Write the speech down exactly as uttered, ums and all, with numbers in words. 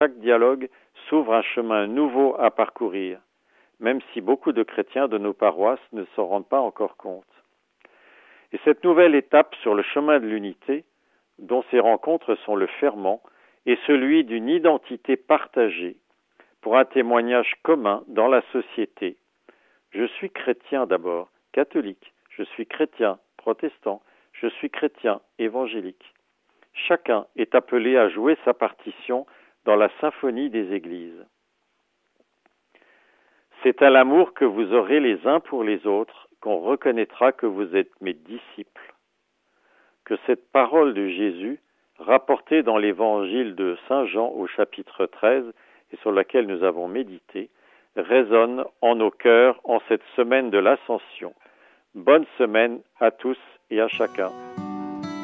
chaque dialogue s'ouvre un chemin nouveau à parcourir, même si beaucoup de chrétiens de nos paroisses ne s'en rendent pas encore compte. Et cette nouvelle étape sur le chemin de l'unité, dont ces rencontres sont le ferment, est celui d'une identité partagée pour un témoignage commun dans la société. Je suis chrétien d'abord, catholique, je suis chrétien, protestant, je suis chrétien, évangélique. Chacun est appelé à jouer sa partition dans la symphonie des églises. C'est à l'amour que vous aurez les uns pour les autres qu'on reconnaîtra que vous êtes mes disciples. Que cette parole de Jésus, rapportée dans l'évangile de Saint Jean au chapitre treize et sur laquelle nous avons médité, résonne en nos cœurs en cette semaine de l'Ascension. Bonne semaine à tous et à chacun.